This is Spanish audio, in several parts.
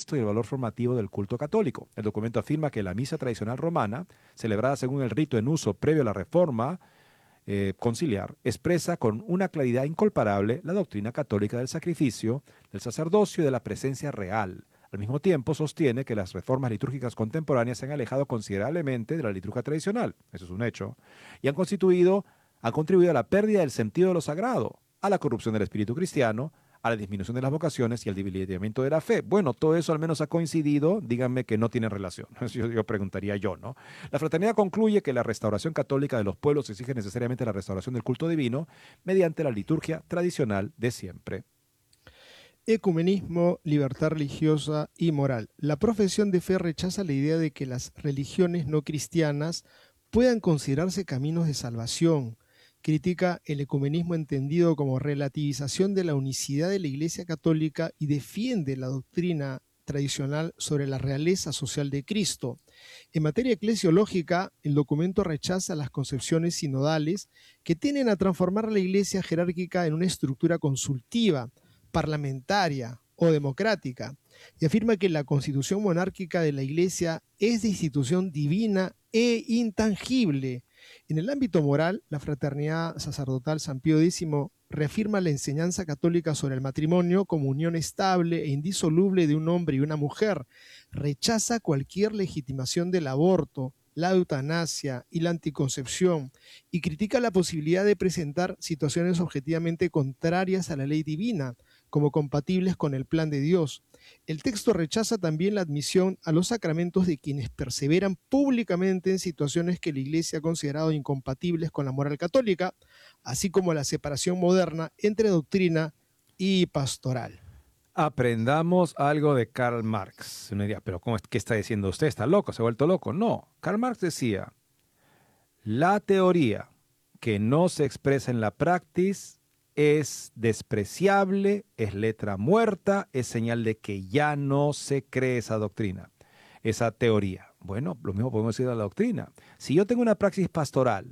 contexto y el valor formativo del culto católico. El documento afirma que la misa tradicional romana, celebrada según el rito en uso previo a la Reforma conciliar, expresa con una claridad incomparable la doctrina católica del sacrificio, del sacerdocio y de la presencia real. Al mismo tiempo, sostiene que las reformas litúrgicas contemporáneas se han alejado considerablemente de la liturgia tradicional, eso es un hecho, y han contribuido a la pérdida del sentido de lo sagrado, a la corrupción del espíritu cristiano, a la disminución de las vocaciones y al debilitamiento de la fe. Bueno, todo eso al menos ha coincidido, díganme que no tienen relación. Yo preguntaría yo, ¿no? La fraternidad concluye que la restauración católica de los pueblos exige necesariamente la restauración del culto divino mediante la liturgia tradicional de siempre. Ecumenismo, libertad religiosa y moral. La profesión de fe rechaza la idea de que las religiones no cristianas puedan considerarse caminos de salvación. Critica el ecumenismo entendido como relativización de la unicidad de la Iglesia Católica y defiende la doctrina tradicional sobre la realeza social de Cristo. En materia eclesiológica, el documento rechaza las concepciones sinodales que tienden a transformar a la Iglesia jerárquica en una estructura consultiva, parlamentaria o democrática, y afirma que la constitución monárquica de la Iglesia es de institución divina e intangible. En el ámbito moral, la Fraternidad Sacerdotal San Pío X reafirma la enseñanza católica sobre el matrimonio como unión estable e indisoluble de un hombre y una mujer. Rechaza cualquier legitimación del aborto, la eutanasia y la anticoncepción, y critica la posibilidad de presentar situaciones objetivamente contrarias a la ley divina, como compatibles con el plan de Dios. El texto rechaza también la admisión a los sacramentos de quienes perseveran públicamente en situaciones que la Iglesia ha considerado incompatibles con la moral católica, así como la separación moderna entre doctrina y pastoral. Aprendamos algo de Karl Marx. Uno diría, pero ¿qué está diciendo usted? ¿Está loco? ¿Se ha vuelto loco? No. Karl Marx decía, la teoría que no se expresa en la praxis es despreciable, es letra muerta, es señal de que ya no se cree esa doctrina, esa teoría. Bueno, lo mismo podemos decir de la doctrina. Si yo tengo una praxis pastoral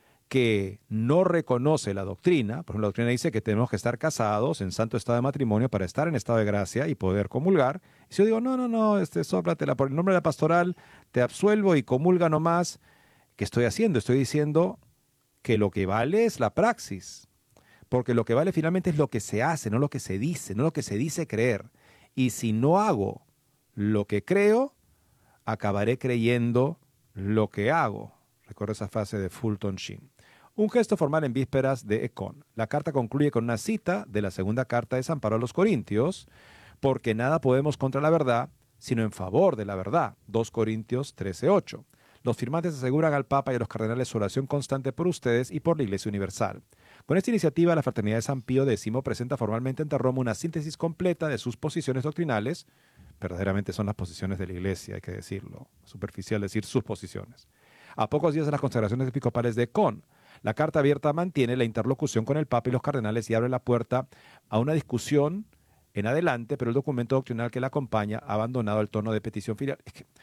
que no reconoce la doctrina, por ejemplo, la doctrina dice que tenemos que estar casados en santo estado de matrimonio para estar en estado de gracia y poder comulgar. Y si yo digo, no, sóplatela por el nombre de la pastoral, te absuelvo y comulga nomás, ¿qué estoy haciendo? Estoy diciendo que lo que vale es la praxis, porque lo que vale finalmente es lo que se hace, no lo que se dice, no lo que se dice creer. Y si no hago lo que creo, acabaré creyendo lo que hago. Recuerdo esa frase de Fulton Sheen. Un gesto formal en vísperas de Ecón. La carta concluye con una cita de la segunda carta de San Pablo a los Corintios, porque nada podemos contra la verdad, sino en favor de la verdad. 2 Corintios 13:8. Los firmantes aseguran al Papa y a los cardenales su oración constante por ustedes y por la Iglesia Universal. Con esta iniciativa, la Fraternidad de San Pío X presenta formalmente ante Roma una síntesis completa de sus posiciones doctrinales. Verdaderamente son las posiciones de la Iglesia, hay que decirlo. Superficial decir sus posiciones. A pocos días de las consagraciones episcopales de Ecón, la carta abierta mantiene la interlocución con el Papa y los cardenales y abre la puerta a una discusión en adelante, pero el documento doctrinal que la acompaña ha abandonado el tono de petición filial.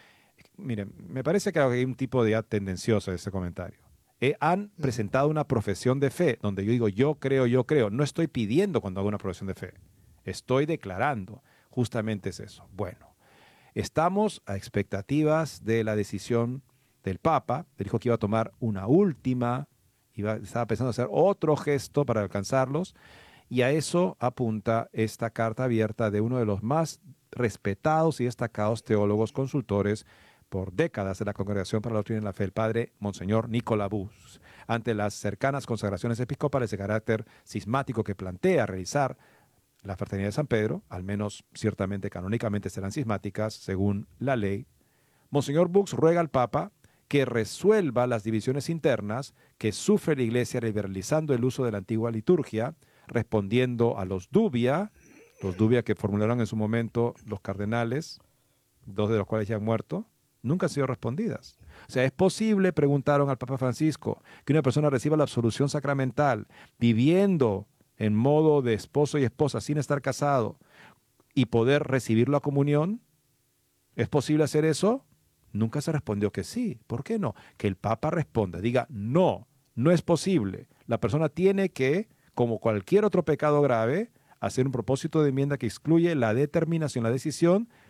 Miren, me parece que hay un tipo de tendencioso de ese comentario. Han presentado una profesión de fe, donde yo digo yo creo. No estoy pidiendo cuando hago una profesión de fe. Estoy declarando. Justamente es eso. Bueno, estamos a expectativas de la decisión del Papa. Él dijo que iba a tomar una última, estaba pensando hacer otro gesto para alcanzarlos, y a eso apunta esta carta abierta de uno de los más respetados y destacados teólogos consultores por décadas de la Congregación para la Doctrina de la Fe, el padre Monseñor Nicolas Bus, ante las cercanas consagraciones episcopales de carácter cismático que plantea realizar la Fraternidad de San Pedro, al menos ciertamente canónicamente serán cismáticas según la ley. Monseñor Bux ruega al Papa que resuelva las divisiones internas que sufre la Iglesia liberalizando el uso de la antigua liturgia, respondiendo a los dubia que formularon en su momento los cardenales, 2 de los cuales ya han muerto, nunca han sido respondidas. O sea, ¿es posible, preguntaron al Papa Francisco, que una persona reciba la absolución sacramental viviendo en modo de esposo y esposa sin estar casado y poder recibir la comunión? ¿Es posible hacer eso? Nunca se respondió que sí. ¿Por qué no? Que el Papa responda, diga, no es posible. La persona tiene que, como cualquier otro pecado grave, hacer un propósito de enmienda que excluye la determinación, la decisión